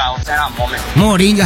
Moringa, o sea, Moringa,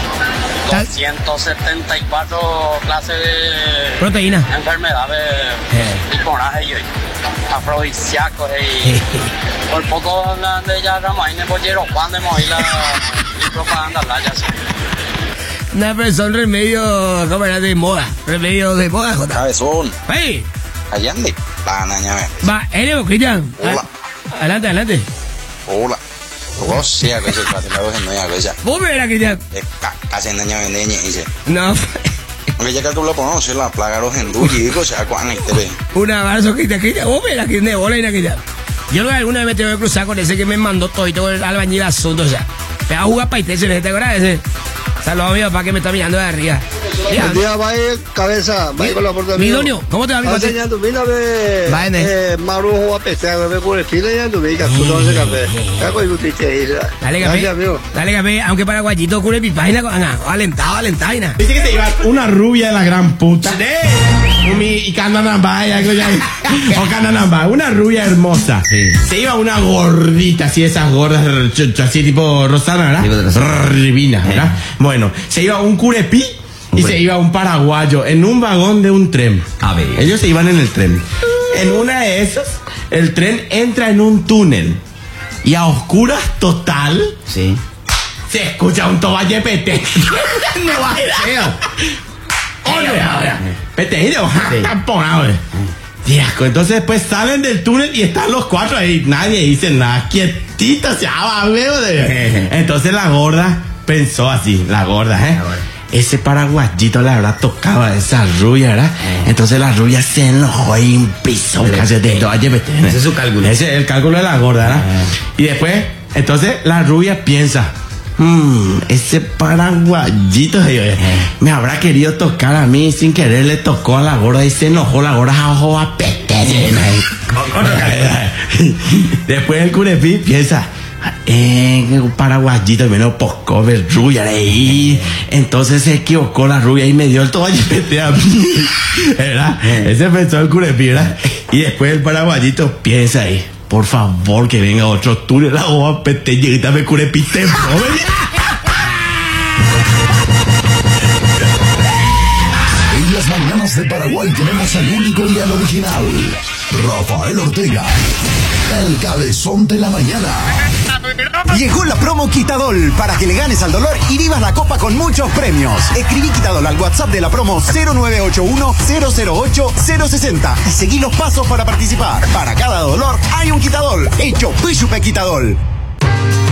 274 clases de proteína. Enfermedades biponares y afrodisíacos y por poco de ya ramaine por llero Juan de Moila y propaganda la ya sí. No, pero son remedios, ¿cómo era? De moda. Remedios de moda, Jota. Cabezón. ¡Hey! Allande. Va, eres Cristian. Hola. Adelante. Hola. Vos sea que eso casi me voy a enseñar que ya. ¿Vos me la Cristian? Casi enseña vendeña dice. No. Aunque ya que tú lo conoces, la plaga de los hindúes y cosas, cuán y te ve. Un abrazo, Cristian. Vos me la Cristian, bola y la Cristian. Yo alguna vez me tengo que cruzar con ese que me mandó todo el albañil asunto, o sea. Te va a jugar paiteche, ¿te acuerdas de ese? Saludos a mi papá que me está mirando de arriba. Buen día, va cabeza, va con la puerta. Midonio, ¿cómo te va, mi papá? Enseñando, mira, ve. Marujo a pesar, ve por el filo y ando, ve, cascudo ese café. Cago y butiche. Dale, café, aunque paraguayito cure mi página, alentado. Dice que te iba una rubia de la gran puta. Y cananambaya, o cananambaya, una rubia hermosa. Sí. Se iba una gordita, así esas gordas, así tipo Rosana, ¿verdad? Divina, ¿verdad? Bueno, se iba un curepí y se iba un paraguayo en un vagón de un tren. A ver. Ellos se iban en el tren. En una de esas, el tren entra en un túnel y a oscuras total. Sí. Se escucha un toballe pete. No va a Peteído, tamponado. Entonces después salen del túnel y están los cuatro ahí. Nadie dice nada, quietita, se va, veo. Entonces la gorda pensó así, ese paraguayito la verdad tocaba a esa rubia, ¿verdad? Entonces la rubia se enojó y pisó casi de ese es su cálculo. Ese es el cálculo de la gorda, ¿verdad? Y después, entonces la rubia piensa, ese paraguayito me habrá querido tocar a mí, sin querer le tocó a la gorda y se enojó la gorda a ojo a pete. Después el curepí piensa, un paraguayito menos posco rubia ahí. Entonces se equivocó la rubia y me dio el toallete a mí, ¿verdad? Ese pensó el curepí, ¿verdad? Y después el paraguayito piensa ahí, por favor que venga otro túnel, la oa peteñita me curepite, en las mañanas de Paraguay tenemos el único y el original, Rafael Ortega, el cabezón de la mañana. Llegó la promo Quitadol para que le ganes al dolor y vivas la copa con muchos premios. Escribí Quitadol al WhatsApp de la promo 0981-008-060 y seguí los pasos para participar. Para cada dolor hay un Quitadol. Hecho Pishupe Quitadol.